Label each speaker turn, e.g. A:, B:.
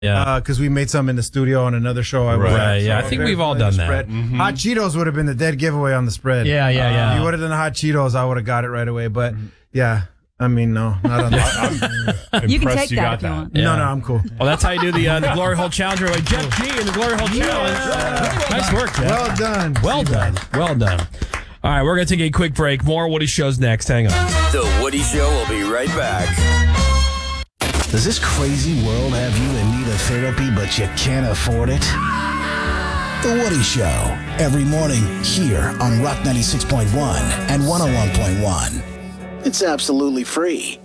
A: Yeah.
B: Because we made some in the studio on another show.
A: Right, yeah. I think we've all done that.
B: Mm-hmm. Hot Cheetos would have been the dead giveaway on the spread.
C: Yeah.
B: If you would have done the Hot Cheetos, I would have got it right away. But, yeah. I mean, no, not on that.
D: You can take that if you want.
B: No, I'm cool.
A: Well, that's how you do the Glory Hole Challenge. Like Jeff G in the Glory Hole Challenge. Nice work, Jeff.
B: Well done.
A: Well done. Well done. All right, we're going to take a quick break. More Woody Show's next. Hang on.
E: The Woody Show will be right back.
F: Does this crazy world have you in need of therapy, but you can't afford it? The Woody Show, every morning here on Rock 96.1 and 101.1. It's absolutely free.